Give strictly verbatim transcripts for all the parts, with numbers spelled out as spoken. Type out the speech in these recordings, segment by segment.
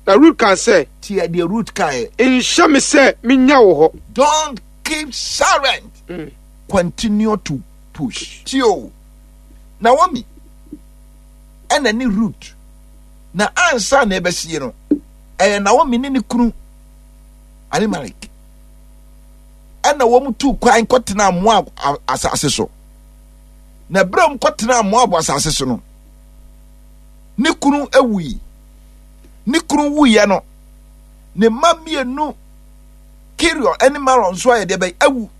The root can say. Tia the root can. In shame say minya wo. Don't keep silent. Mm. Continue to push. Tio. Naomi. And any root. Na ansa na ebesi no. Eh Naomi ni ni kunu. Alimelech. And na wo mu tu kwan kotena Moab asase so. Na bram kotena Moab asase so no. Ni kunu ewui. Ni kunu wuye no. Ne mamie no Kirion any maron so ye de be awu.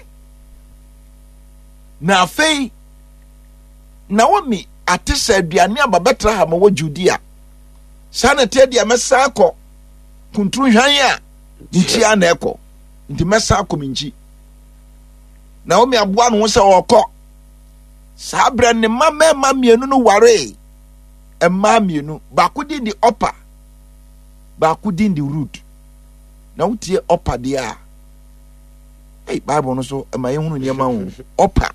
Na afei Naomi atisa aduane ababetra ha ma wo Judea. Sana te dia mesa akọ kuntru hwan a ntia na ekọ. Nti mesa akọ minji. Naomi aboa no se okọ. Sabra ne mama mamienu no ware. Emma mienu ba kudi di upper. Ba kudi di root. Na utie upper dia. Hey Bible no so emma yehunu nyema ho. Upper.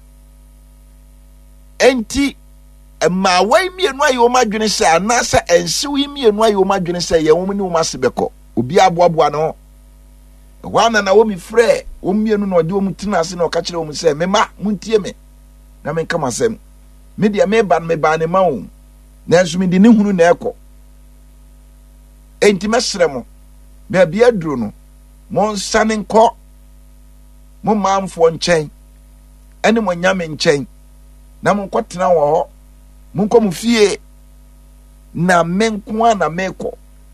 Enti emma wai mienu ayo madwene se anasa ensiwi mienu ayo madwene se ye wo ni wo masebeko. Obi aboaboa no. Wana na wo mi frɛ wo mienu no ɔde wo mutina ase na ɔka kyerɛ wo mu sɛ mema muntie me. Na men kama sɛm. Me dia me ban me ban ne ma wo. Nanso me di ne hunu na ekɔ. Enti mesrɛ mo. Me bia duro no. Mo nsane nkɔ. Mo mamfo nkyɛn. Ɛne mo nyame nkyɛn. Na mo nkɔtena wɔ hɔ. Mo nkɔ mo fie. Na men ko na mekɔ.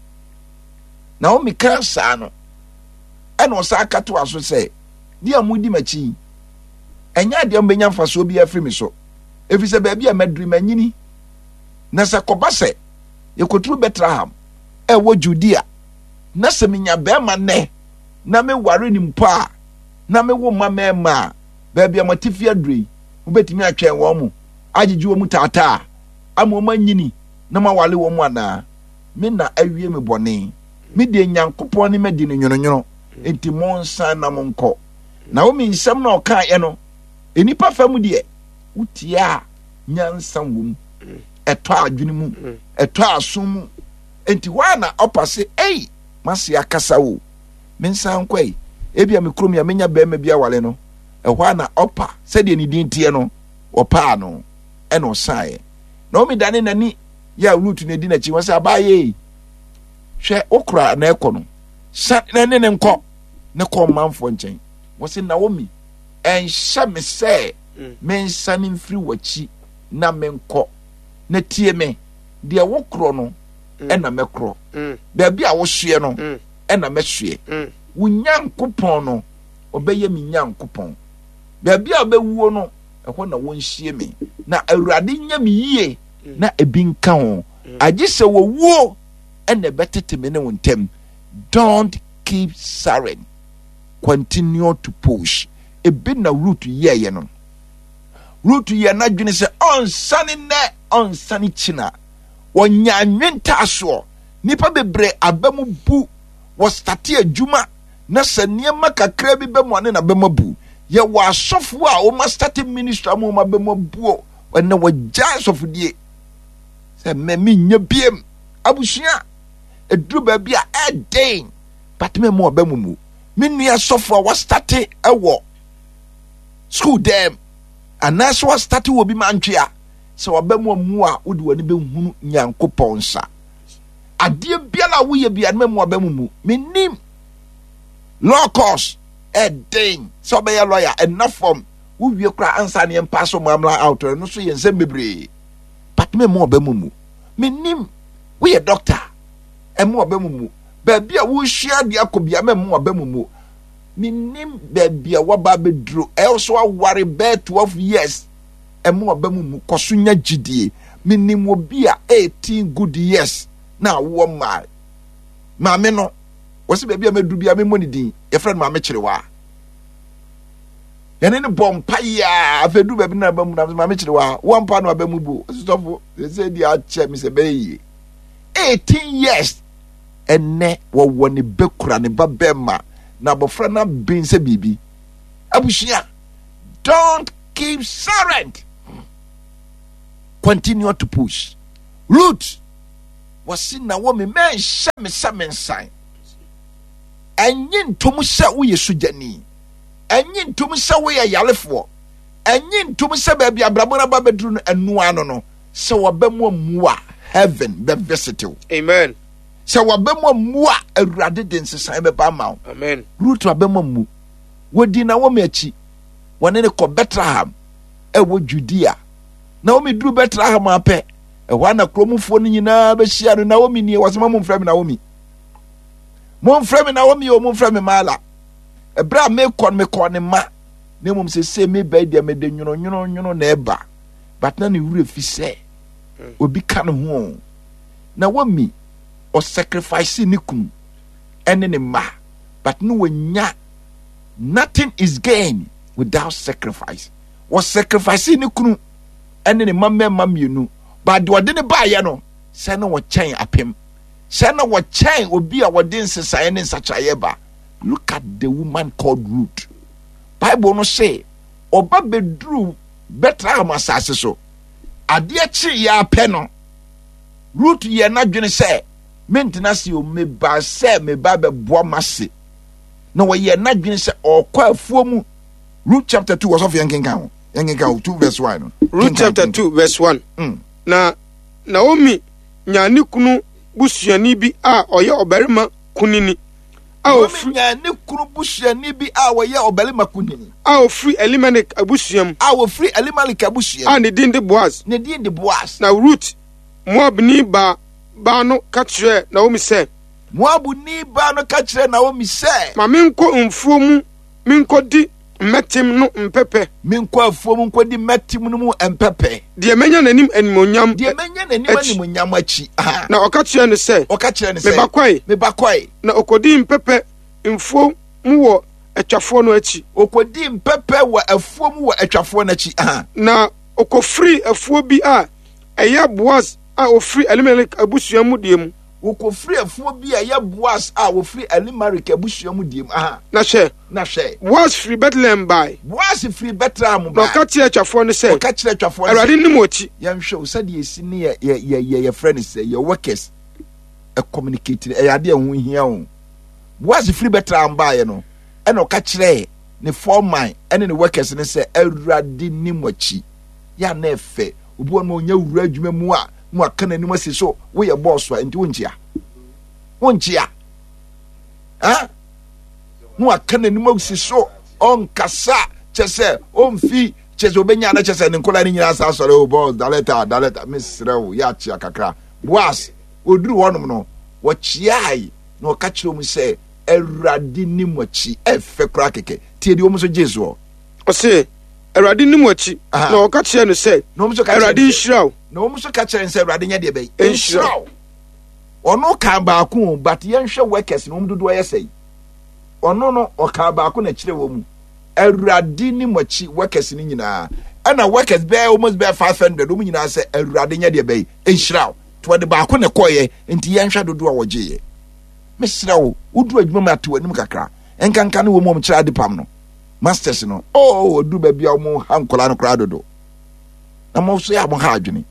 Na o mi kansa no. Ɛna ɔsa akato aso sɛ, dia mudi machi. Ɛnya de mbenya mfaso bi afiri mi so. Efi sɛ baabi a madri manyini. Na sɛ kɔba sɛ yɛkɔturu Bethlehem ɛwɔ Judea. Na sɛ menya bɛrima nɛ na me ware ni mpo a na me wo ma mɛma baabi a matifi adrei wobɛtumi atwɛn wɔn mu agyegye wɔn mu taataa ama wɔn anyini na ma wale wɔn mu ana me na awie me bɔne me de Nyankopɔn ne madi ne nwono enti mo nsan na mo nkɔ na wo mi nsɛm na ɔka ɛ no enipa fam deɛ wotia nyansa wom ɛtɔ adwene mu ɛtɔ asom mu enti wa na ɔpase ei mase akasa wo me nsan kwai ebia me krom ya menya bɛma bia wale no ɛhɔ na ɔpa sɛdeɛ ne din tie no ɔpa no ɛna ɔsae na o mi dane nani ya root ne di na chi won sɛ abaye hwɛ okra na ɛkɔ no sa na ne ne nkɔ ne kɔ manfo nkyɛn won sɛ Naomi ɛnhyɛ me sɛ me nsane mfiri wachi na me nkɔ na tie me deɛ wokro no ɛna mɛkro baabi a wo hye no ɛna mɛhye wo Nyankopɔn no ɔbɛyɛ me Nyankopɔn baabi a bɛwuo no ɛhɔ na wonhie me na Awurade nya me yie na ebi nka ho agye sɛ wo wuo ɛna bɛtete me ne wo ntem. Don't keep silent, continue to push. Ebi na root ye ye no root ye na dwene sɛ ɔnsane nɛ ɔnsane kyina wɔnya nwenta so nipa bebre abamu bu wɔ starte adwuma na sɛ nneɛma kakra bi bɛmu ane na bɛma bu ye wɔ asɔfo a wɔma starte ministry amu ma bɛma bu ɔne wɔgya asɔfodie sɛ me me nya biem abusua eduru baabi a ɛden but me mo abamu mu me nua asɔfo a wɔ starte ɛwɔ school dem anaso wɔ starte wɔ bi mantwea sɛ wabamu mu a wode wani bɛhunu Nyankopɔn nsa adeɛ biara wo yɛ bia me mo abamu mu menim law course ɛden sɛ ɔbɛyɛ lawyer enough form wo wie kora ansa ne mpa so mamla out no so yɛ nsɛm bebree but me mo abamu mu menim wo yɛ doctor ɛmo abamu mu baabi a wo hyia de akobia me mo abamu mu menim baabi a waba beduro ɛso aware bɛ twelve years ɛmo abamu mu kɔso nya gidie menim obi a eighteen good years na wo ma ma me no wo se baabi a medu bia me moni din ye friend ma me kyerewa yene ne bompa ya afedu baabi na abamu na ma me kyerewa wo mpa no abamu bu stofo se di a che me se bɛyi eighteen years ene wo woni bekura ne babema na bofra na bin se bibi abushia. Don't keep silent, continue to push. Root wɔsi Naomi mɛnhyɛ me sɛ me nsan ɛnye ntom sɛ woyɛ sogyani ɛnye ntom sɛ woyɛ yalefoɔ ɛnye ntom sɛ baabi abrabɔ no ba bɛduru no ɛnoa no no sɛ wɔbɛmu amu a heaven bɛvisit wo. Amen. Sɛ wɔbɛmu amu a Awurade de nsesan bɛba ama wo. Amen. Ruth wɔbɛmu amu wɔdi Naomi akyi wɔne ne kɔ Bethlehem ɛwɔ Judea. Naomi duru Bethlehem apɛ ɛhɔ ana kuromfoɔ no nyinaa bɛhyia no. Naomi nie wɔsɛ ma momfrɛ me Naomi momfrɛ me Naomi o momfrɛ me Mala ɛberɛ a mekɔ no mekɔ ne ma na mmom sɛ me bɛi deɛ mede nwono nwono nwono na ɛba but na ne wura fi sɛ obi ka ne ho. Naomi ɔsacrifice ne kunu ɛne ne ma but no wɔnya nothing is gained without sacrifice. Ɔsacrifice ne kunu ɛne ne ma mɛma mmienu but deɛ ɔde ne baayɛ no sɛ na wɔkyɛn apem sɛ na wɔkyɛn obi a wɔde nsesaeɛ ne nsakyerɛeɛ ba. Look at the woman called Ruth. Bible no say oba bedru Bethlehem asase so ade akyi ya apɛ no Ruth yɛ n'adwene sɛ mentena se o me ba sɛ me ba bɛboa mase na wɔyɛ n'adwene sɛ ɔkɔ afuo mu. Ruth chapter two was of yankenkan ho yankenkan two verse one no. Ruth chapter two verse one. Mm. Na Naomi nya ne kunu busuani bi a ɔyɛ ɔbarima kunini a ofri nya ne kunu busuani bi a wɔyɛ ɔbarima kunini a ofri Elimelech abusuam a ofri Elimelech abusuam a ne din de Boaz. ne din de Boaz. Na Ruth Moabni ba ba no ka kyerɛ Naomi sɛ Moabni ba no ka kyerɛ Naomi sɛ ma menkɔ mfuo mu menkɔdi mɛtem no mpɛpɛ menkɔ afuo mu nkɔdi mɛtem no mu mpɛpɛ deɛ menya n'anim animonyam deɛ menya n'anim animonyam akyi. Na ɔka kyerɛ no sɛ ɔka kyerɛ no sɛ mebakɔe mebakɔe na ɔkɔdi mpɛpɛ mfuo mu wɔ atwafoɔ no akyi. ɔkɔdi mpɛpɛ wɔ afuo mu wɔ atwafoɔ no akyi. Na ɔkɔfiri afuo bi a ɛyɛ Boaz a ofiri Elimelech abusua mu deɛ mu. wokɔfiri afuo bi a ɛyɛ Boaz a wɔfiri Elimelech abusua mu deɛ mu. Na hwɛ na hwɛ Boaz firi Bethlehem bae. Boaz firi Bethlehem Na bae. ɔka kyerɛ atwafoɔ no sɛ ɔka kyerɛ atwafoɔ no sɛ Awurade nim ɔkyi. yɛnhwɛ wo sɛdeɛ ɛsi ne yɛ yɛ yɛ yɛ friend sɛ yɛ workers ɛ communicate ɛyɛ adeɛ ho hia wo. Boaz firi Bethlehem bae no ɛna ɔka kyerɛ ne foreman ɛne ne workers ne sɛ Awurade nim ɔkyi. Ya na ɛfɛ obi wɔ no ɔnya wura adwuma mu a mu aka n'anim asi so woyɛ boss a nti wonkyia wonkyia ha mu aka n'anim asi so ɔnkasa kyɛ sɛ ɔmfi kyɛ sɛ ɔbɛnya na kyɛ sɛ ne nkɔla ne nyinaa sa sɔre o boss daleta daleta mesrɛ wo yɛ akyia kakra. Boaz oduru hɔnom no wɔkyiae na ɔka kyerɛ mu sɛ Awurade nim akyi ɛfɛ koraa kɛkɛ tie deɛ ɔmo so gye soɔ ɔse Awurade nim ɔkyi. Na ɔka kyerɛ no sɛ Awurade nhyira wo. na ɔmo so ka kyerɛ sɛ Awurade nyɛ deɛ bɛyi nhyira wo. ɔno ka baako but yɛnhwɛ workers no ɔmo dodoɔ yɛ sɛi. ɔno no ɔka baako na kyerɛ wɔ mu Awurade nim akyi workers no nyinaa ɛna workers bɛɛ almost bɛɛ five hundred ɔmo nyinaa sɛ Awurade nyɛ deɛ bɛyi nhyira wo. to wɔde baako na kɔɔyɛ nti yɛnhwɛ dodoɔ a wɔgyeeɛ. mesrɛ wo woduru adwuma mu ate w'anim kakra ɛnkanka ne wɔ mu ɔmo kyerɛ ade pam no masters no oh odu baabi a ɔmo ha nkɔla no koraa dodo na mo so yɛ amo ha adwene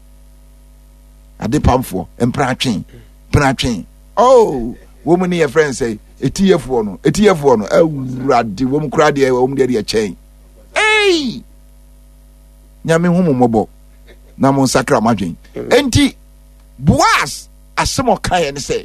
ade pamfoɔ mpratwen mpratwen oh wo mu ne yɛ friend sɛ etiyɛfoɔ no etiyɛfoɔ no Awurade wo mu koraa deɛ wo mu deɛ deɛ kyɛn ei nyame ho mo mɔbɔ na mo nsakra madwen enti Boaz asɛm ɔkaeɛ ne sɛ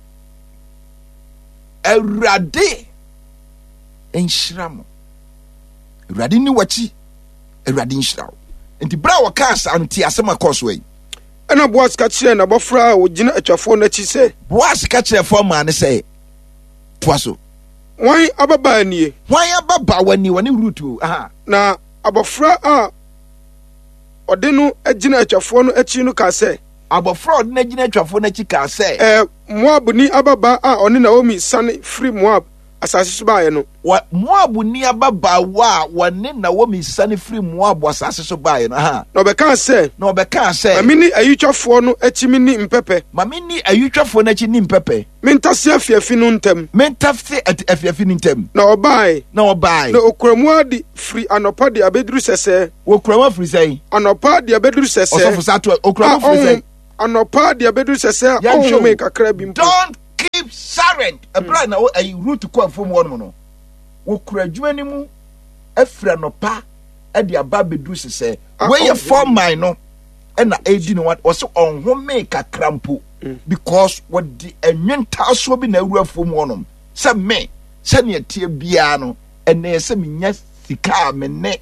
Awurade nhyira mo. Awurade ni wachi Awurade nhyira wo. Enti bra wɔka asa nti asɛm akɔ so yi. Ɛna Boaz ka kyerɛ na bɔfra a wogyina atwafoɔ no akyi sɛ Boaz ka kyerɛ fɔma ne sɛ toa so. Wɔn ababa nie. Wɔn ababa wani wani Ruth. Aha. Na abɔfra a ɔde no agyina atwafoɔ no akyi no ka sɛ abɔfra ɔde no agyina atwafoɔ no akyi ka sɛ ɛ Moab ni ababa a ɔne Naomi sane firi Moab asase so baeɛ no. Wa Moab ni ababaawa a wɔne Naomi sane firi Moab asase so baeɛ no. Aha. Na ɔbɛka sɛ na ɔbɛka sɛ ma me ni ayitwafoɔ no akyi me ni mpɛpɛ. Ma me ni ayitwafoɔ no akyi ni mpɛpɛ. Mentase afiafi no ntam. Mentase afiafi no ntam. Na ɔbae. Na ɔbae. Na okuramu adi firi anɔpa de abɛduru sɛsɛ. Okuramu afiri sɛ. Anɔpa de abɛduru sɛsɛ. Ɔsɔfo sato okuramu afiri sɛ. anopa de abedu sese o me kakra bi mpo. Don't keep silent. A brand na a root to come from one no. Wo kura adwuma ni mu afra anopa e de aba bedu sese we ye form mine no e na edi no what also on home kakra mpo because what the enwenta so bi na awura fom wonom se me se ne tie bia no ene se menya sika me ne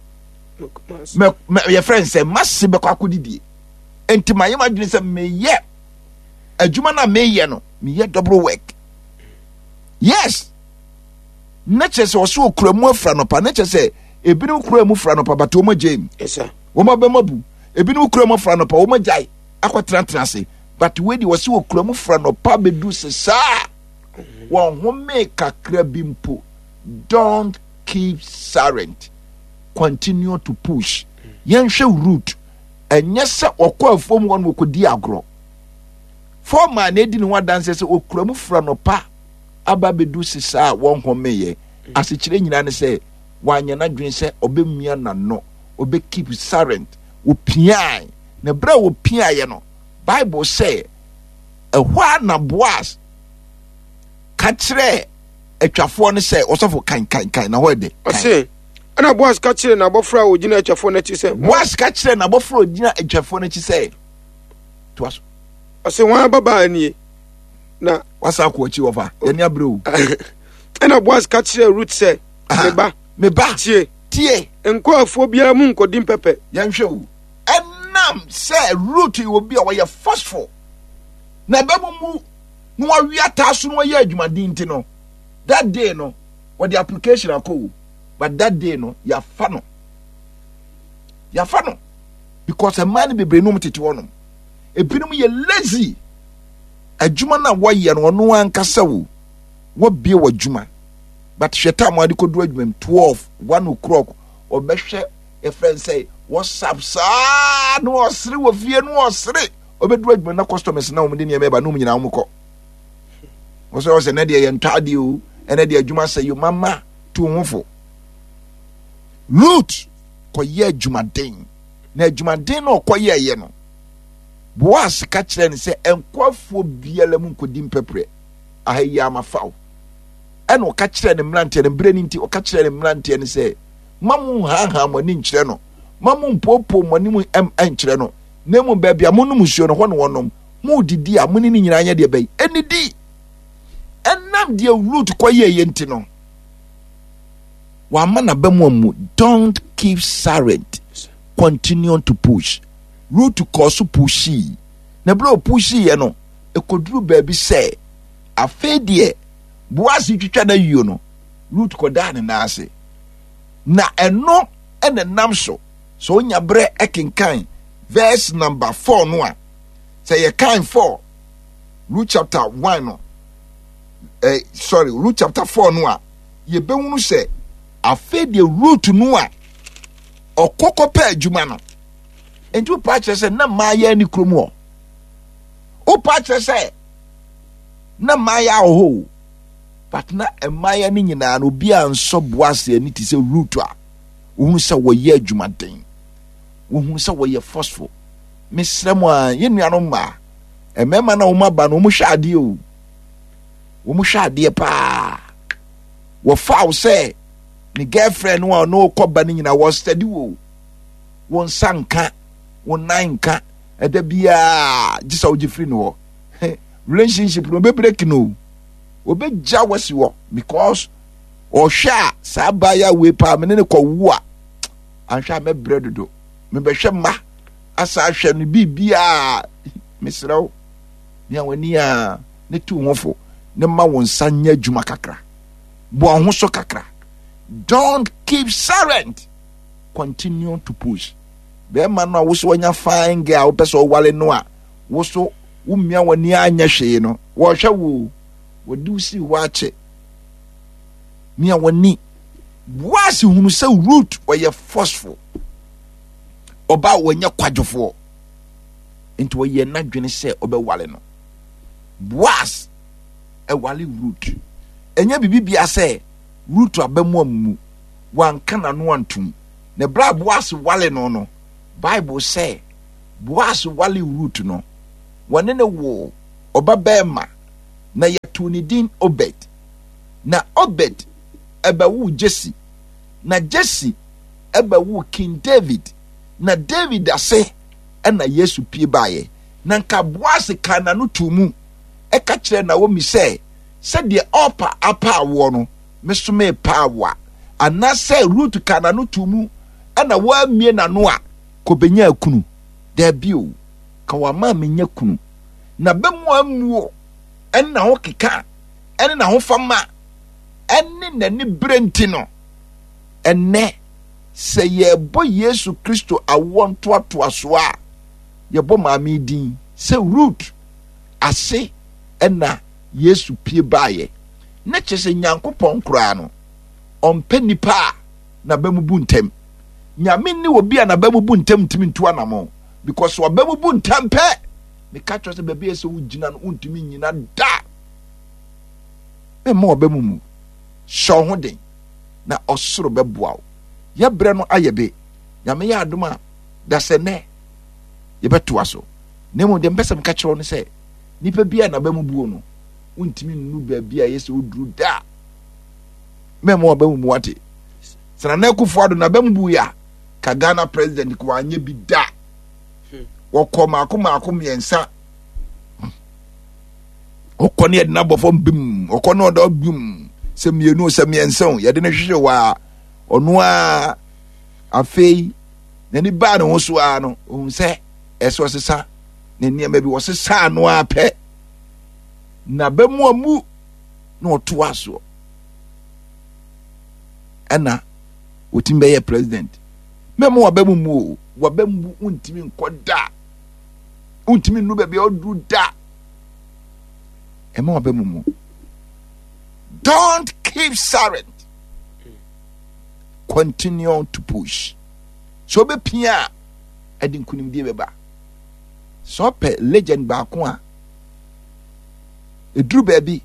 me your friend say masse be kwa kodidie enti maye madwene se me ye adwuma na me ye no me ye double work. Yes, nature se oso okura mu afra no pa nature se ebinu kura mu fra no pa bato mo jam. Yes sir. Wo ma be mabu ebinu kura mu fra no pa wo ma jai akwatran transe but we di oso okura mu fra no pa bedu se sa won ho me kakra bimpo. Don't keep silent. Continue to push. Yenhwe root enye se okwa afom won wo kodi agro. For man edi ni wa dance se okura mu fra no pa aba bedu se sa won ho me ye asekire nyina ne se wanya na dwen se obemia na no obe keep silent wo pian na bra wo pian ye no Bible say ehwa na Boaz ka kire atwafo ne se osofo kan kan kan na ho de o se ana Boaz ka kire na bofra ogina atwafo na chi se Boaz ka kire na bofra ogina atwafo na chi se to aso o se wan baba ani na wasa ko chi wofa ye ne abreu ana Boaz ka kire Ruth se me ba me ba tie tie enko afo bia mu nkodim pepe yan hwe wo enam se Ruth wo bia wo ye forceful na babu mu no wa wiata so no ye adwumadin ti no that day no what the application ako but that day no ya fa no ya fa no because a man be bre no mtete wono ebinum ye lazy adwuma na wo ye no no ankasa wo wo bie wo adwuma but shetam ade ko do adwuma twelve one o'clock obehwe e friend say what's up sa no osre wo fie no osre obedu adwuma na customers na wo de ne meba no nyina wo mko wo so se na de ye ntade o ene de adwuma say yo mama to honfo root ko ye adwuma den na adwuma den no ko ye ye no Boaz ka kire ne se enkwafo biala mu nkodim pepre ahaya mafaw ene o ka kire ne mlante ne bre ni nti o ka kire ne mlante ne se mamu ha ha mo ni nkire no mamu mpopo mo ni mu em enkire no na mu ba bia mo no musuo no ho ne wonom mu didi a mo ni nyina anya de bai eni di enam de root ko ye ye nti no wa mana ba mu mu. Don't keep silent, continue to push. Root ko so pushi na bro pushi ye no ekoduru ba bi se afedie Boaz twitwa na yio no root ko da ne na ase na eno ene nam so so onya bre ekenkan verse number four no a say ye kan four Root chapter one no eh sorry Root chapter four no a ye behunu se afedie root no a okoko pa adwuma no enti o pa kire se na maya ni kromo o pa kire se na maya oho but na emaya ni nyina no bia nso Boaz ani ti se root a wo se wo ye adwuma den wo se wo ye forceful mesrem a ye nuano ma emema na wo maba no mo hwade o wo mo hwade pa wo fa wo se ni girlfriend wo no koba ni nyina wo steady wo won sanka won nanka eda bia gisa wo gifri no relationship no be break no obe ja wasi wo because o hwa sa baya we pa me ne ko wo a anhwa me bread do me be hwe ma asa hwe no bibia mesrew ni awani a ne tu honfo ne ma won sanya djuma kakra bo ho so kakra. Don't keep silent, continue to push. Be man no wo so nya fine girl person wale no a wo so wo mia wani anya hwe no wo hwe wo wo do si wache mia wani Boaz hunu se root or ye forceful oba wanya kwadwofo into ye na dwene se obe wale no Boaz e wale root enya bibibia se root abamu amu wanka na no antum na bra Boaz wale no no Bible say Boaz wale root no wɔne ne wo ɔba bɛɛma na yɛto ne din Obed na Obed ɛbɛwo Jesse na Jesse ɛbɛwo King David na David ase ɛna Yesu pie baeɛ na nka Boas ka na no to mu ɛka kyerɛ Naomi sɛ sɛdeɛ ɔpa apa awoɔ no mesome pa awoa anasɛ Ruth ka na no to mu ɛna wɔamie n'ano a kɔbɛnya akunu dabi o ka wama menya kunu na bɛmu amuo ɛne na ho keka ɛne na ho fama ɛne n'ani berenti no ɛnɛ sɛ yɛbɔ Yesu Kristo awoɔ ntoatoa so a yɛbɔ maame din sɛ Ruth ase ɛna Yesu pie baeɛ na kyerɛ sɛ Nyankopɔn koraa no ɔmpɛ nipa a na bɛmu bu ntɛm nyame ne obi a na bɛmu bu ntɛm ntimi ntu anamo because ɔbɛmu bu ntɛm pɛ meka kyerɛ sɛ baabi a sɛ wogyina no wontumi nyina da mɛma ɔbɛmu mu hyɛ ho den na ɔsoro bɛboa wo yɛbrɛ no ayɛ be nyame yɛ adom a da sɛ nɛ yɛbɛtoa so na mmom deɛ mpɛ sɛ meka kyerɛ wo no sɛ nipa bi a na bɛmu buo no wontumi nnu baabi a yɛ sɛ woduru da mɛma ɔbɛmu mu wate sɛ Nana Akufo-Addo na bɛmu bu ya ka Ghana president ko anye bi da wɔkɔ maako maako mmiɛnsa ɔkɔ ne yɛde no abɔfɔ mbim ɔkɔ ne ɔda bim sɛ mmienu sɛ mmiɛnsa yɛde no hwehwɛ wɔ a ɔno a afei n'ani baa ne ho so a no ɔhu sɛ ɛsɛ ɔsesa ne nneɛma bi wɔsesa no a pɛ na bɛmu amu na ɔtoa soɔ ɛna wɔtumi bɛyɛ president mɛmo wabɛmu mu o wabɛmu wontumi nkɔ da wontumi nnu baabi a ɔduru da ɛma wabɛmu mu. Don't keep silent, continue to push. So be pia ɛde nkunimdie bɛba so pɛ legend baako a ɛduru baabi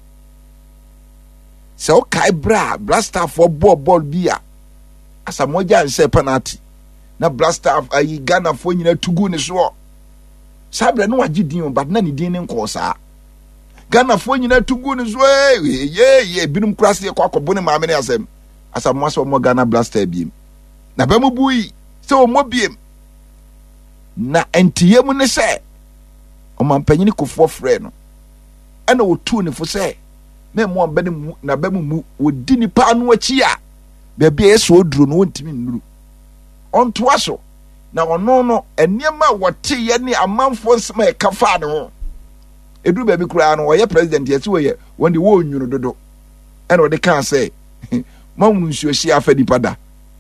sɛ wokae bra blasterfoɔ bɔɔ bɔɔl bi a asamogya nsɛ penalty na blaster ayi Ghanafoɔ nyina tugu ne soɔ saa berɛ no wagye din but na ne din ne nkɔɔ saa Ghanafoɔ nyina tugu ne soɔ yeye binom kora se kɔ akɔbo ne maame ne asɛm asamoa sɛ ɔmɔ Ghana blaster biem na bɛmu bui sɛ ɔmɔ biem na ɛntiye mu ne sɛ ɔmampanyini Kufuor frɛ no ɛna wɔtuu ne fo sɛ mɛmo ambɛne mu na bɛmu mu wɔdi nipa no akyi a baabi a yɛsɛ ɔduro no wɔntimi nnuru ɔntoa so na ɔno no nneɛma a wɔte yɛ ne amanfoɔ nsɛm a ɛka faa ne ho ɛduru baabi koraa no ɔyɛ president yɛsɛ wɔyɛ wɔde wɔɔnwunu dodo ɛna ɔde kaa sɛ mahunu nsuo hyia afa nipa da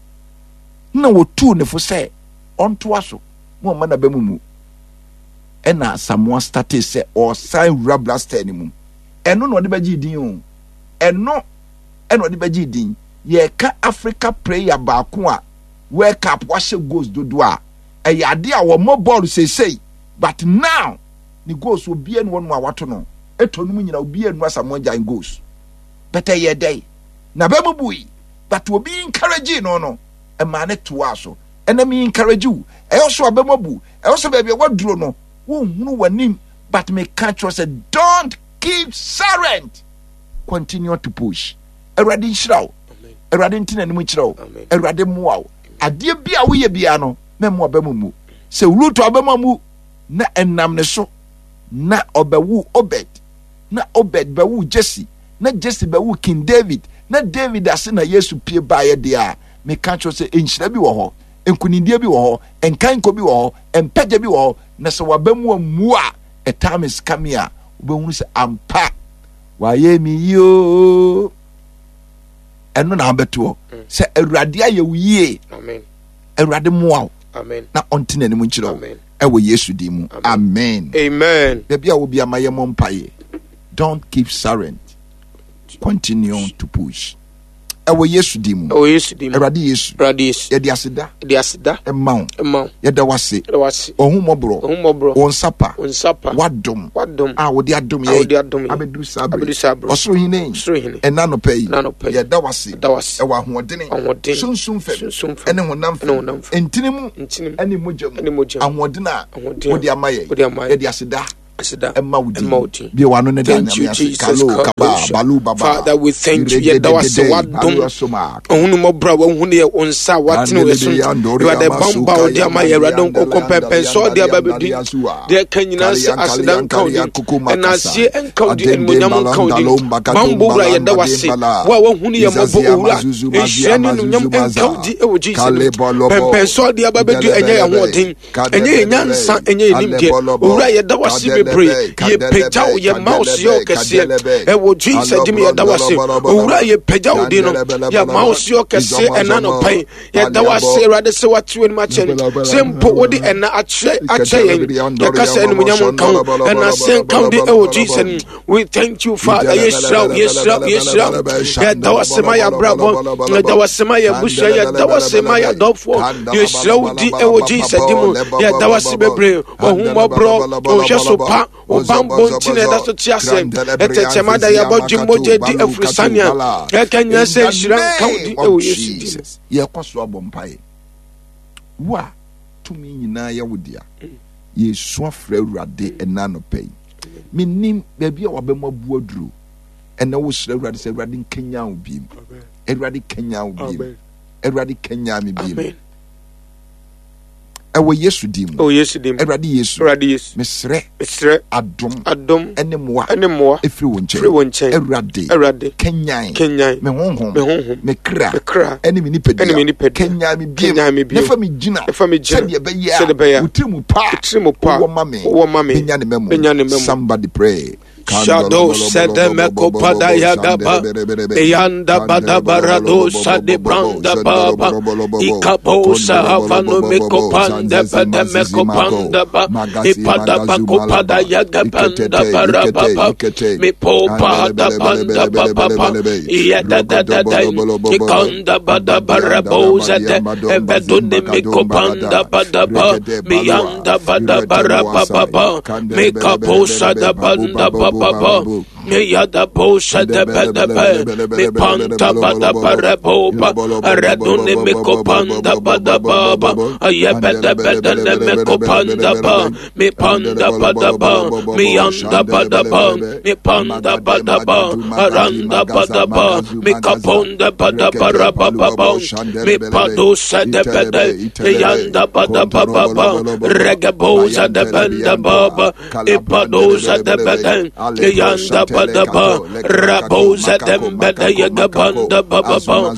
na wɔtuu ne fo sɛ ɔntoa so mo ɔma na bɛmu mu ɛna Samoa started sɛ ɔsan wura blaster ne mu ɛno na ɔde bɛgye din o ɛno ɛna ɔde bɛgye din yɛka Africa player baako a World Cup wahyɛ goals dodo a ɛyɛ ade a wɔmmɔ ball seesei but now ne goals obia ne wɔn a wato no ɛtɔ no mu nyina obia nu Samoa gyan goals bɛtɛ yɛ dɛ na bɛmu bui but obi encourage no no ɛma ne toa so ɛna me encourage you ɛyɛ so abɛmu bu ɛyɛ so baabi a waduro no wonhunu w'anim but me catch you say don't keep silent, continue to push. Eradi nhyiraw eradi ntina nimu kyiraw eradi muaw ade bia wo ye bia no memo abamumu se Ruth abamumu na enam ne so na obewu Obed na Obed bewu Jesse na Jesse bewu King David na David ase na Yesu pie bae de a me catch you say enhyira bi wo ho enkunindie bi wo ho enkanko bi wo ho empagye bi wo ho na se wabamu amu a a time is coming a wobɛhunu sɛ ampa wayɛ mi yo ɛno na abɛto sɛ Awurade ayɛ wo yie amen Awurade mmoa amen na ɔnte n'anim nkyerɛ wo ɛwɔ Yesu din mu amen amen baabi a wo bia ma yɛ mmɔ mpaeɛ don't keep silent, continue to push ɛwɔ Yesu din mu ɛwɔ Yesu din mu Awurade Yesu Awurade Yesu yɛde aseda yɛde aseda ɛma wo ɛma wo yɛda wase yɛda wase ɔhumɔborɔ ɔhumɔborɔ wɔn sapa wɔn sapa wadom wadom a wode adom a wode adom yɛ abɛduru saa abɛduru bere saa bere ɔsoro hene ɔsoro hene ɛna nɔpɛ yi ɛna nɔpɛ yi yɛda wase yɛda wase ɛwɔ ahoɔdene ahoɔden sunsum fam sunsum fam ɛne honam ɛne honam fam fam ntini mu ntini mu ɛne mogya mu ɛne mogya mu ahoɔden a ahoɔden a wode ama yɛ wode ama yɛ yɛde aseda Emma Udi, be one on the thank you, Jesus. Father, we thank you. Yet that was what done. Only brother, only on sa what no is. You are the bomba, dear my Radon compare pencil, dear baby. There can you not say as the counting and I see and counting and Munyam counting. Bambo, that was it. Well, who near Mobo is Shannon Yam and county, oh Jesus. Pencil, dear baby, and I am wanting. And ye young son, and ye named Uriah, that was it. Ye pejao ye mouse yo kese e wo Jesus di me dawase owura ye pejao di no ye mouse yo kese ena no pai ye dawase rade se watu ni ma chen sempo wodi ena ache ache ye kase enu nyam kan ena sen kan di e wo Jesus. We thank you, Father. Yes sir, yes sir, yes sir. Ye dawase ma ya bravo ye dawase ma ya busha ye dawase ma ya dofo ye sir di e wo Jesus di mo ye dawase bebre o humo bro o jesu pa o bambo ntine da so tiase etechemada ya boji moje di afrisania e kanya se shiran kaudi e o Jesus ye kwaso abompai wa tumi nyina ya wodia ye so afra urade ena no pay minim baabi a wabem abu aduru ena wo shira urade se urade nkanya obi urade kanya obi urade kanya me bi ewo Yesu dim oh Yesu dim Erade Yesu Erade Yesu mesre mesre adom adom ene moa ene moa efri wonche efri wonche Erade Erade kenyan kenyan me honhom me honhom me kra me kra ene mi nipedia ene mi nipedia kenyan mi biem kenyan mi biem nefa mi gina nefa mi gina sede be ya sede be ya utrimu pa utrimu pa wo mame wo mame benya ne memo benya ne memo somebody pray Shadow said the Mekopada Yagaba, Yanda Badabarado Sadi Branda Baba, Ikapo Sahavano Mekopanda Pada Mekopanda Ba, Ipada Bakopada Yagapanda Barababa, Mipo Pada Banda Baba, Yada Dada, Ikonda Bada Barabosa, Ebeduni Mekopanda Badaba, Miyanda Bada Barababa, Mekapo Sada Banda Baba. Baba, me yada posha de bedebe, me panta bada bareboba, redune me kopanda bada baba, ayebede bedene me kopanda ba, me panda bada ba, me yanda bada ba, me panda bada ba, aranda bada ba, me kaponda bada baraba baba, me padosa de bede, yanda bada baba, regebosa de benda baba, ipadosa de bede. Yanda badaba raboza dembeda yagabanda bababa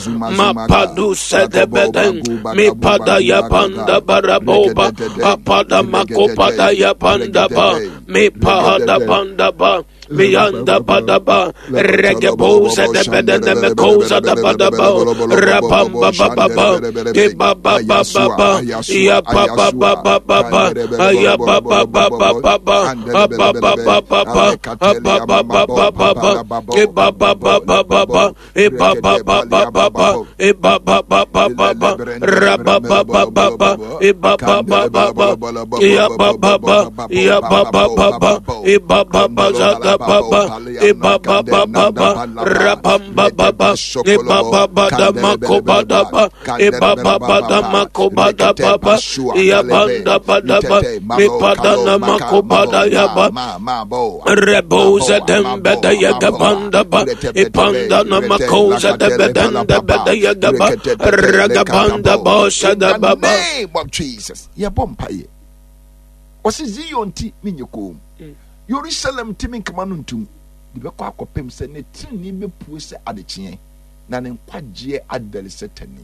mapadusa debeden me pada yapanda baraboba apada makopada yapanda ba me pada banda ba Miyanda badaba regeboza de bedene mekoza da badaba rabamba bababa ke baba baba ya baba baba baba ya baba baba baba baba baba baba baba ke baba baba baba e baba baba baba e baba baba baba rababa baba e baba baba ya baba baba ya baba baba e baba baba Baba, e baba baba, rapamba baba, e baba bada makobada ba, e baba bada makobada baba, ya banda bada ba, e padana makobada ya ba, reboza dembeda ya gabanda ba, e pandana makoza de bedanda beda ya gaba, ragabanda ba shada baba. In the name of Jesus, ya bompaye. Wasi Zion ti minyeko. Jerusalem timi kamanuntum di be kwa kopem se ne tini be pu se adekye na ne nkwaje adali setani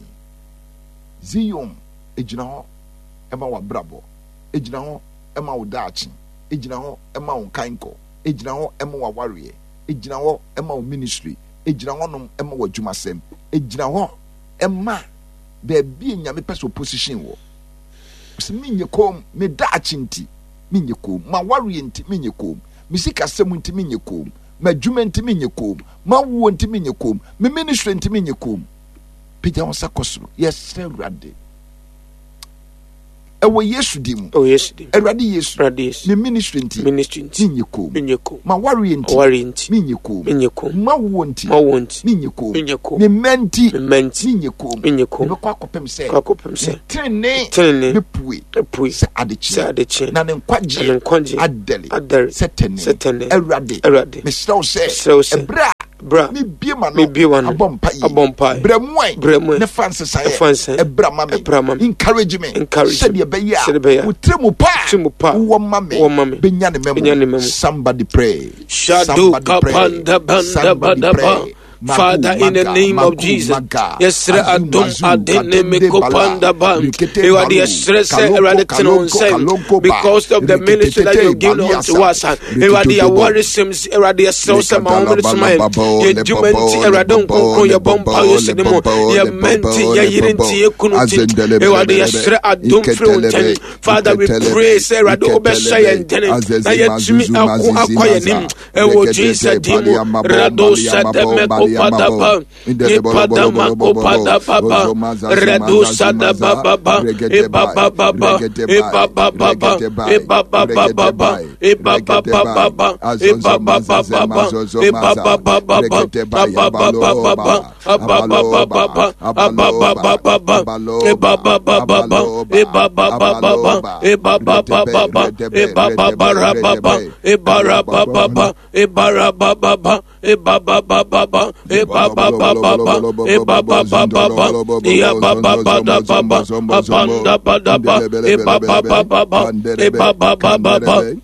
Zion ejina ho ema wa brabo ejina ho ema wo daachi ejina ho ema wo kanko ejina ho ema wa warrior ejina ho ema wo ministry ejina ho nom ema wa dwumasem ejina ho ema be bi nyame pese opposition wo se minye kom me daachi nti minye kom ma warrior nti minye kom misika semu nti minye kom ma dwuma nti minye kom ma wo nti minye kom me ministry nti minye kom pija won sakosro yes rade Ewo Yesu dimu. Oh Yesu dimu. Eradi Yesu. Eradi Yesu. Me ministry nti. Ministry nti. Minyeko. Minyeko. Ma wari nti. Wari nti. Minyeko. Minyeko. Ma wonti. Ma wonti. Minyeko. Minyeko. Me menti. Me menti. Minyeko. Minyeko. Me kwa kopem se. Kwa kopem se. Tene. Tene. Me pui. Pui. Se adechi. Se adechi. Na ne nkwaje. Na ne nkwaje. Adeli. Adeli. Setene. Setene. Eradi. Eradi. Me sraw se. Sraw se. Ebra. Bra. Me biema no. Me biema no. Abompa yi. Abompa yi. Bremwe. Bremwe. Ne fanse saye. Fanse. Ebra mame. Ebra mame. Encourage me. Encourage. Said ye be ya. Said be ya. Utremu pa. Utremu pa. Uwa mame. Uwa mame. Benyane memo. Benyane memo. Somebody pray. Shadu kapanda banda banda ba. Father, in the name of Jesus, yes, Adum Adene Mekopanda Bam, you are the eradicating on same because of the ministry that you've given unto us. You are the awarisims, eradicating some moments, man. You do menti eradon konko ya bomba you said mo. You menti ya yirinti ye kunuti. You are the Esra Adum Frunten. Father, we pray, Sarah, do obesay and then. Na yetumi aku akoye nim. Ewo Jesus dimu rado sademeko. Padaba, Epadama Kopadaba, Redusa da Baba, Ebaba Baba, Ebaba Baba, Ebaba Baba, Ebaba Baba, Ebaba Baba, Ebaba Baba, Ababa Baba, Ababa Baba, Ababa Baba, Ebaba Baba, Ebaba Baba, Ebaba Baba, Ebaba Barababa, Ebara Baba, Ebara Baba, Ebaba Baba, Ebaba Baba, Ebaba Baba, Ebaba Baba, Abanda Baba, Ebaba Baba, Ebaba Baba.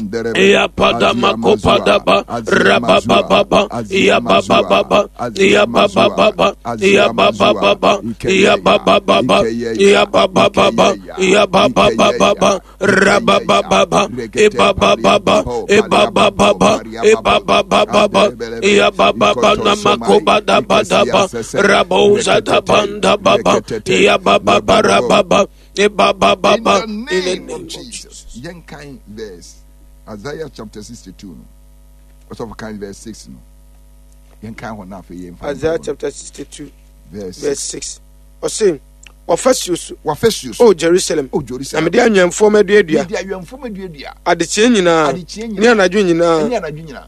Iya pada mako pada ba raba baba ba iya baba baba iya baba baba iya baba baba iya baba baba iya baba baba iya baba baba raba baba e baba baba e baba baba e baba baba iya baba baba mako bada bada ba rabo zada banda baba iya baba raba e baba baba in the name of Jesus. Young kind verse Isaiah chapter sixty-two no. What's of kind verse six no. Yen kan ho na fa yen fa. Isaiah chapter sixty-two verse verse six. O say Wafasius Wafasius Oh Jerusalem Oh Jerusalem. Amede anwamfo maduadua. Amede anwamfo maduadua. Adechie nyina. Adechie nyina. Ni anadwo nyina. Ni anadwo nyina.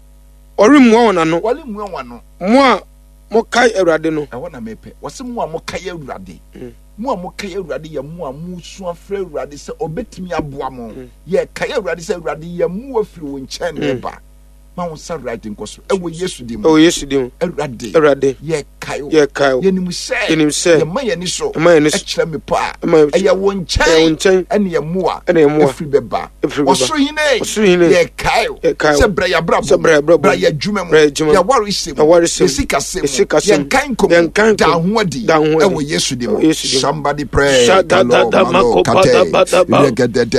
Ori muwa wona no. Wale muwa wano. Mo mo kai Awurade no. E wona mepe. Wose mo a mo kai Awurade. Mo a mo kai Awurade ya mo a mo su afre Awurade se obetimi aboa mo. Ye kai Awurade se Awurade ya mo afiri wo nchen ne ba. Ma wo sa writing koso. E wo Yesu dim. Oh Yesu dim. Awurade. Awurade. Ye kai. Ye kai. Ye nim se. Ye nim se. Ye ma ye ni so. Ma ye ni so. E kire me pa. E ya wo nchen. E wo nchen. Ene ye mo a. Ene ye mo a. Afiri beba. Wo so hine. Wo so hine. Ye kai. Ye kai. Se bra ya brabo. Se bra ya brabo. Bra ya dwuma mo. Ya wari sim. Ya wari sim. Ye sika sim. Ye sika sim. Ye kan kom. Ye kan kom. Da ho adi. Da ho adi. E wo Yesu dim. Somebody pray. Shada da da makopada bada ba.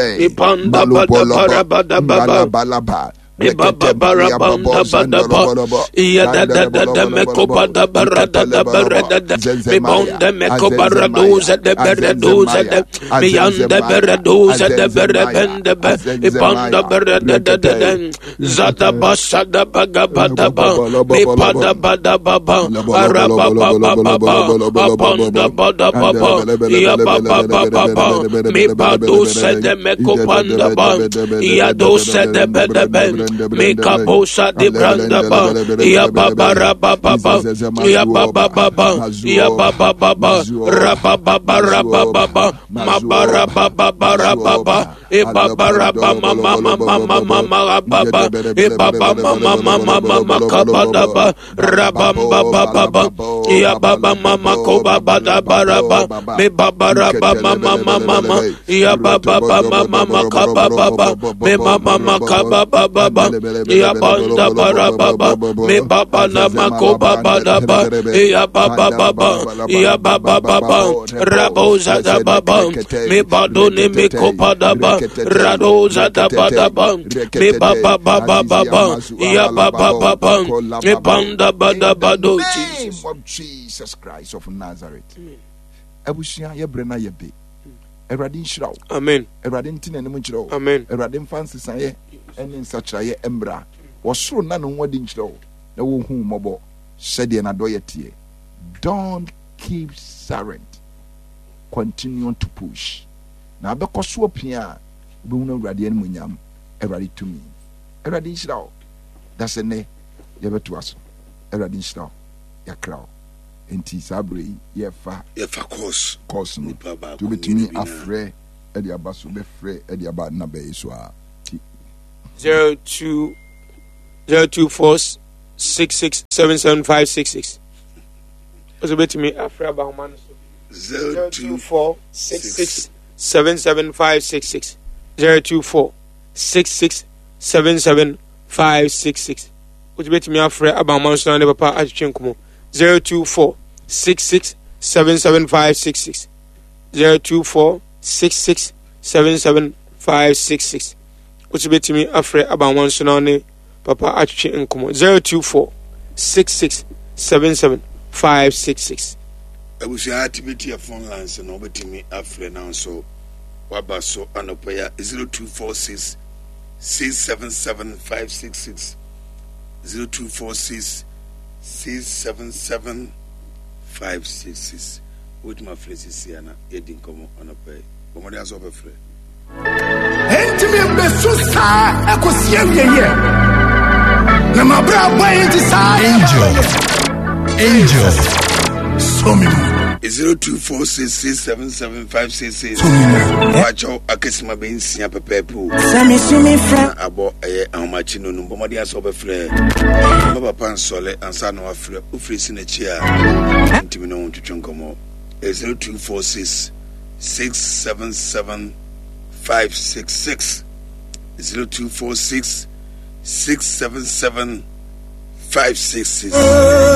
Ipanda bada bada bada bada. Ibaba barabanda badaba iya da da da da meko bada barada da barada da me bonda meko baradoza da baradoza da me yanda baradoza da barabanda ba ibanda barada da da da zada basada baga bada ba me pada bada baba araba baba baba abanda bada baba iya baba baba me badoza da meko panda ba iya dosa da bada ba Meka bosa de branda ba ya baba raba baba ya baba baba ya baba baba raba baba raba baba mabara baba raba baba e baba raba mama mama mama baba e baba mama mama mama kabada ba raba baba baba ya baba mama ko baba da baraba me baba raba mama mama ya baba mama mama kababa me mama mama kababa baba ya banda barababa me baba na mako baba daba ya baba baba ya baba baba raboza da baba me bado ne me ko badaba radoza da baba me baba baba baba ya baba baba me banda bada bado Jesus of Jesus Christ of Nazareth abusia ye brena ye be Eradi nhyira wo. Amen. Eradi ntina ne mu nhyira wo. Amen. Eradi mfansi saye ene nsakyraye embra. Wosoro na no wadi nhyira wo. Na wo hu mobo. Sede na do ye tie. Don't keep silent. Continue to push. na abɛkɔ so pia wobɛhu awurade anim nyam awurade tumi awurade nhyira wo dasɛ ne yɛbɛto aso awurade nhyira wo yɛkra wo enti saa berɛ yi yɛfa yɛfa course course no nti wobɛtumi afrɛ ɛde aba so bɛfrɛ ɛde aba na bɛyɛ so a zero two zero two four six six seven seven five six six. Also bet me afra ba human so zero two four six six seven seven five six six zero two four six six seven seven five six six. Also bet me afra aba human so na papa atwenkomo zero two four six six seven seven five six six zero two four six six seven seven five six six. Also bet me afra aba human so na papa atwenkomo zero two four six six seven seven five six six. Abusia activity of phone lines and over to me after now so wabaso anopaya zero two four six six seven seven five six six zero two four six six seven seven five six six. With my friends is here na edin komo anopaya. Bomode aso be frɛ. Entimi besusa ekosia wieye. Na mabra boy nti sa angel. Angel, so me zero two four six six seven seven five six six. Watch out, Akesima being seen pepe. Sammy Sumi friend. Abo a Amachino, Bomadi as over flare. Baba Pan Sole and San of Flare, who frees in a chair. Antimino to Chunkomo. zero two four six six seven seven five six six. zero two four six six seven seven five six six. Angel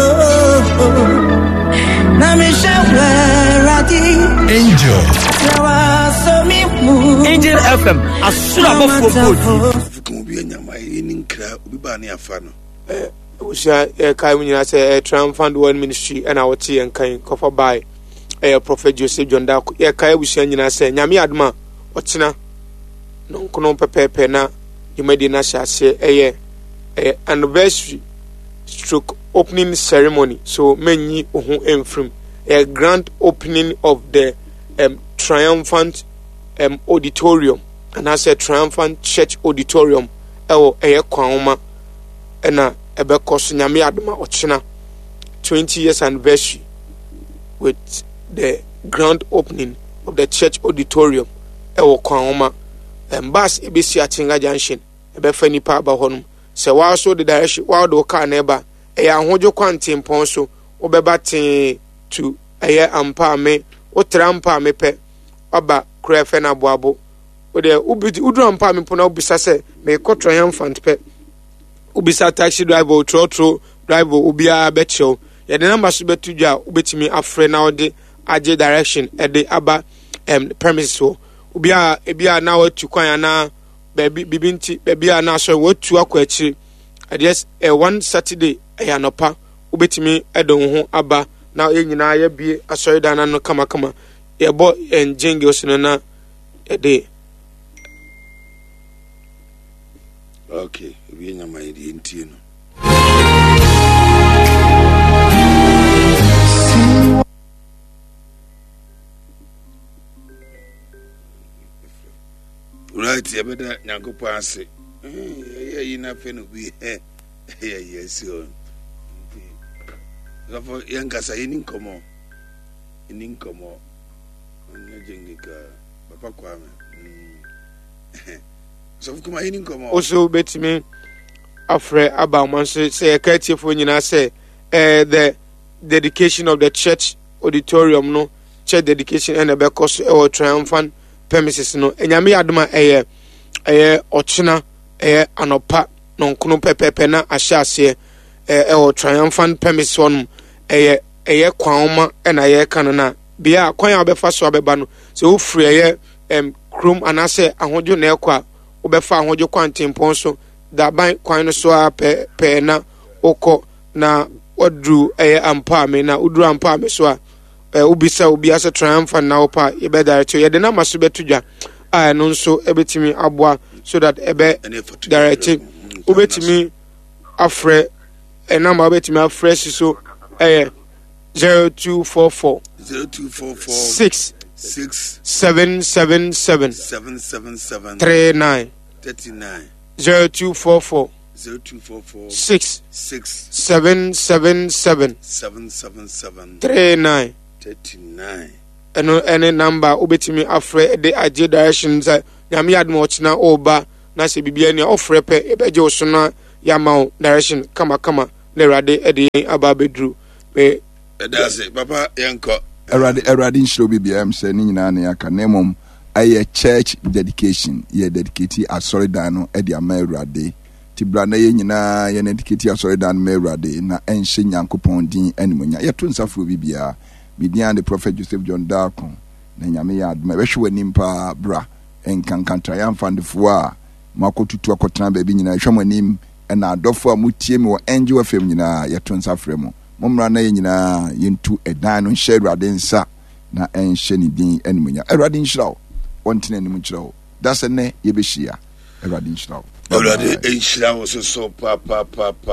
Angel F M asura bofo bodi ko bi anyama yini nkra obi ba ne afa no eh usia e kai mu nyina se Triumphant Word Ministry and our tea and kan kofa by eh Prophet Joseph Jonda e kai usia nyina se nyame adoma otena no nkono pepepe na yumedi na hyase eh eh anniversary stroke opening ceremony so many ohun emfrim a grand opening of the um, Triumphant um, Auditorium and I said Triumphant Church Auditorium ewo eye kwanoma na ebe koso nyame adoma ochina twenty years anniversary with the grand opening of the church auditorium ewo kwanoma and bus ebesi atinga junction ebe fa nipa aba honum se wa so the direction wa do car na eba e ya hojo kwantin pon so obeba tin to eye ampa me o trampa me pe oba krefe na boabo o de ubidi udu ampa me pon na ubisa se me ko Triumphant pe ubisa taxi driver o trotro driver obia be chew ye de number so betu dwa ubetimi afre na ode age direction e de aba em premises so obia ebia na watu kwan na baby bibinti bibia na so watu akwachi yes e one Saturday e anopa ubetimi edon ho aba na enyina ya bie asorida na no kama kama ye bo enjenge osino na e de okay we nyama ide ntie no right ya beda nyankopo ase eh yi na fe no bi eh yes on Gafo yankasa yini nkomo yini nkomo njengika papa kwame so fukuma yini nkomo also betimi afre aba manse say ekatiefo nyina say eh the dedication of the church auditorium no church dedication and the course or Triumphant premises no enyame adoma eye eye ochina eye anopa no nkono pepepe na ahyase eh or Triumphant premises one eye eye kwanoma na ye kan na bia kwan abefa so abeba no se wo free eye em krom anase ahojo na ekwa obefa ahojo kwantempon so da ban kwan no so a pe pe na okọ na odru eye ampa me na odru ampa me so a ubisa ubi asa Triumphant na opa ebe direct ye de na maso betudwa a no nso ebetimi aboa so that ebe direct ubetimi afre enama ubetimi afre so eh zero two four four zero two four four six six seven seven seven seven seven seven three nine thirty nine zero two four four zero two four four six six seven seven seven seven seven seven three nine thirty nine. Eno any number obetimi afre de agye directions nyame yad mo china oba na se bibia ne ofre pe ebeje osona yama direction kama kama le rade e de ababedru me that's it papa yanko erade erade nshiro bibia am se ni nyina na yaka nemom aye church dedication ye dedicate asoridan no e de ama erade tibra na ye nyina ye dedicate asoridan ma erade na enhye nyankopon din animunya ye to nsafo bibia bidian the prophet Joseph John Darkon na nyame ya adma we hwe nimpa bra enkankantra ya mfandefo a makotutu akotena ba bi nyina hwe manim na adofo a mutie me wo enje wa fam nyina ye to nsafre mu momra na ye nyina yentu edan no hye Awurade nsa na enhye ni din animunya Awurade nhyirawo wontina anim nkyirawo dasene ye behia Awurade nhyirawo Awurade nhyirawo so so pa pa pa pa